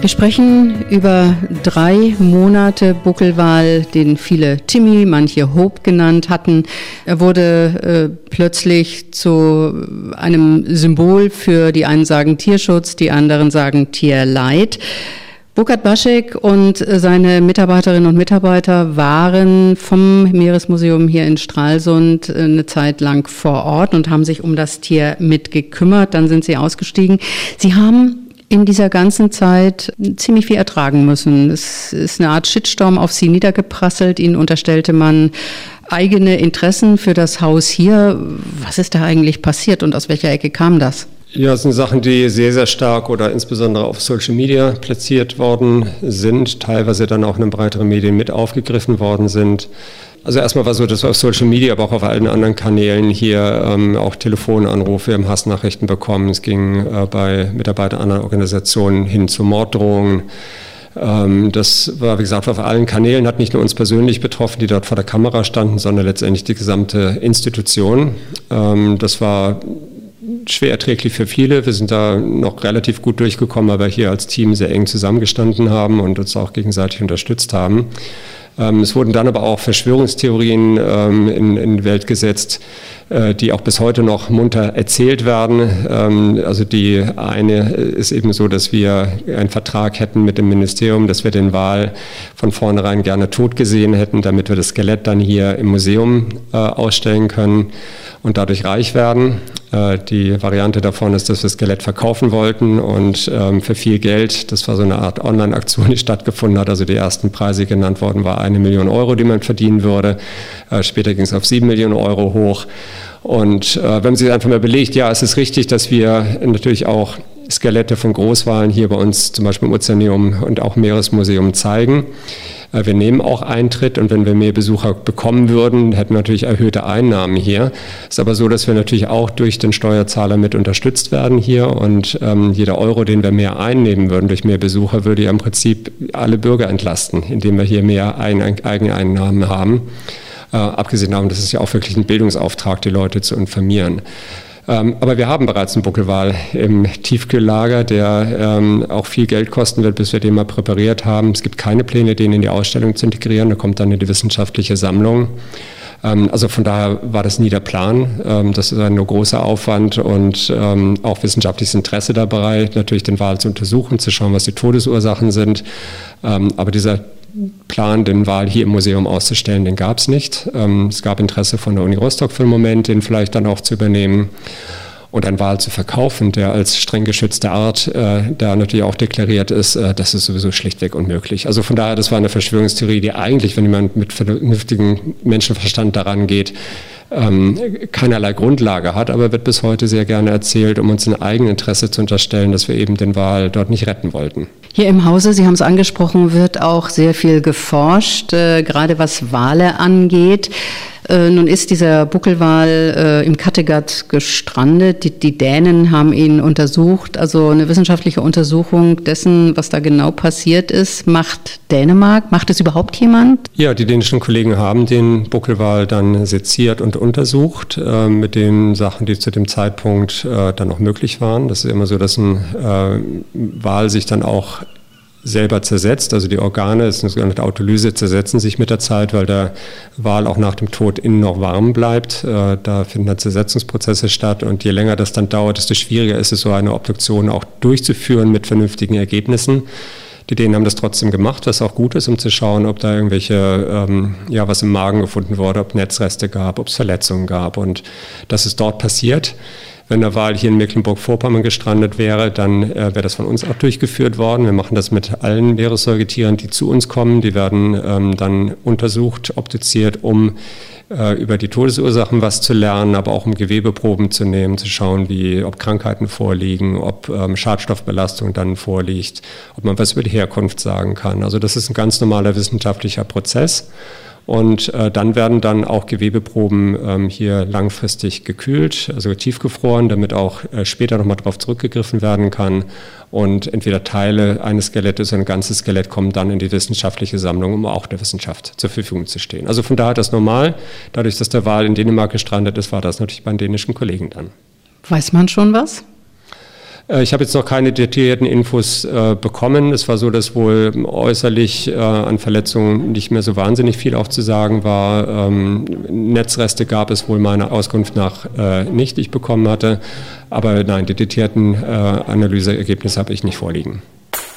Wir sprechen über 3 Monate Buckelwal, den viele Timmy, manche Hope genannt hatten. Er wurde plötzlich zu einem Symbol für, die einen sagen Tierschutz, die anderen sagen Tierleid. Burkhard Baschek und seine Mitarbeiterinnen und Mitarbeiter waren vom Meeresmuseum hier in Stralsund eine Zeit lang vor Ort und haben sich um das Tier mitgekümmert. Dann sind sie ausgestiegen. Sie haben in dieser ganzen Zeit ziemlich viel ertragen müssen. Es ist eine Art Shitstorm auf sie niedergeprasselt. Ihnen unterstellte man eigene Interessen für das Haus hier. Was ist da eigentlich passiert und aus welcher Ecke kam das? Ja, es sind Sachen, die sehr, sehr stark oder insbesondere auf Social Media platziert worden sind, teilweise dann auch in breiteren Medien mit aufgegriffen worden sind. Also erstmal war so, dass wir auf Social Media, aber auch auf allen anderen Kanälen hier auch Telefonanrufe, wir haben Hassnachrichten bekommen. Es ging bei Mitarbeitern anderer Organisationen hin zu Morddrohungen. Das war, wie gesagt, auf allen Kanälen, hat nicht nur uns persönlich betroffen, die dort vor der Kamera standen, sondern letztendlich die gesamte Institution. Das war schwer erträglich für viele. Wir sind da noch relativ gut durchgekommen, weil wir hier als Team sehr eng zusammengestanden haben und uns auch gegenseitig unterstützt haben. Es wurden dann aber auch Verschwörungstheorien in die Welt gesetzt, die auch bis heute noch munter erzählt werden. Also die eine ist eben so, dass wir einen Vertrag hätten mit dem Ministerium, dass wir den Wal von vornherein gerne tot gesehen hätten, damit wir das Skelett dann hier im Museum ausstellen können und dadurch reich werden. Die Variante davon ist, dass wir das Skelett verkaufen wollten und für viel Geld, das war so eine Art Online-Aktion, die stattgefunden hat, also die ersten Preise genannt worden war 1 Million Euro, die man verdienen würde. Später ging es auf 7 Millionen Euro hoch. Und wenn man sich einfach mal belegt, ja, es ist richtig, dass wir natürlich auch Skelette von Großwalen hier bei uns zum Beispiel im Ozeaneum und auch im Meeresmuseum zeigen. Wir nehmen auch Eintritt und wenn wir mehr Besucher bekommen würden, hätten wir natürlich erhöhte Einnahmen hier. Es ist aber so, dass wir natürlich auch durch den Steuerzahler mit unterstützt werden hier und jeder Euro, den wir mehr einnehmen würden durch mehr Besucher, würde ja im Prinzip alle Bürger entlasten, indem wir hier mehr Eigeneinnahmen haben. Abgesehen davon, das ist ja auch wirklich ein Bildungsauftrag, die Leute zu informieren. Aber wir haben bereits einen Buckelwal im Tiefkühllager, der auch viel Geld kosten wird, bis wir den mal präpariert haben. Es gibt keine Pläne, den in die Ausstellung zu integrieren. Der kommt dann in die wissenschaftliche Sammlung. Also von daher war das nie der Plan. Das ist ein nur großer Aufwand und auch wissenschaftliches Interesse dabei, natürlich den Wal zu untersuchen, zu schauen, was die Todesursachen sind. Aber dieser Plan, den Wal hier im Museum auszustellen, den gab es nicht. Es gab Interesse von der Uni Rostock für den Moment, den vielleicht dann auch zu übernehmen und einen Wal zu verkaufen, der als streng geschützte Art da natürlich auch deklariert ist, das ist sowieso schlichtweg unmöglich. Also von daher, das war eine Verschwörungstheorie, die eigentlich, wenn jemand mit vernünftigem Menschenverstand daran geht, keinerlei Grundlage hat, aber wird bis heute sehr gerne erzählt, um uns ein Eigeninteresse zu unterstellen, dass wir eben den Wal dort nicht retten wollten. Hier im Hause, Sie haben es angesprochen, wird auch sehr viel geforscht, gerade was Wale angeht. Nun ist dieser Buckelwal im Kattegat gestrandet. Die Dänen haben ihn untersucht. Also eine wissenschaftliche Untersuchung dessen, was da genau passiert ist, macht Dänemark. Macht es überhaupt jemand? Ja, die dänischen Kollegen haben den Buckelwal dann seziert und untersucht mit den Sachen, die zu dem Zeitpunkt dann auch möglich waren. Das ist immer so, dass ein Wal sich dann auch selber zersetzt, also die Organe, das ist eine sogenannte Autolyse, zersetzen sich mit der Zeit, weil der Wal auch nach dem Tod innen noch warm bleibt. Da finden dann Zersetzungsprozesse statt und je länger das dann dauert, desto schwieriger ist es, so eine Obduktion auch durchzuführen mit vernünftigen Ergebnissen. Die Dänen haben das trotzdem gemacht, was auch gut ist, um zu schauen, ob da irgendwelche, was im Magen gefunden wurde, ob Netzreste gab, ob es Verletzungen gab und das ist dort passiert. Wenn der Wal hier in Mecklenburg-Vorpommern gestrandet wäre, dann wäre das von uns auch durchgeführt worden. Wir machen das mit allen Meeressäugetieren, die zu uns kommen. Die werden dann untersucht, obduziert, um über die Todesursachen was zu lernen, aber auch um Gewebeproben zu nehmen, zu schauen, ob Krankheiten vorliegen, ob Schadstoffbelastung dann vorliegt, ob man was über die Herkunft sagen kann. Also das ist ein ganz normaler wissenschaftlicher Prozess. Und dann werden dann auch Gewebeproben hier langfristig gekühlt, also tiefgefroren, damit auch später nochmal drauf zurückgegriffen werden kann. Und entweder Teile eines Skelettes oder ein ganzes Skelett kommen dann in die wissenschaftliche Sammlung, um auch der Wissenschaft zur Verfügung zu stehen. Also von daher das normal. Dadurch, dass der Wal in Dänemark gestrandet ist, war das natürlich bei den dänischen Kollegen dann. Weiß man schon was? Ich habe jetzt noch keine detaillierten Infos bekommen. Es war so, dass wohl äußerlich an Verletzungen nicht mehr so wahnsinnig viel auch zu sagen war. Netzreste gab es wohl meiner Auskunft nach nicht, die ich bekommen hatte. Aber nein, die detaillierten Analyseergebnisse habe ich nicht vorliegen.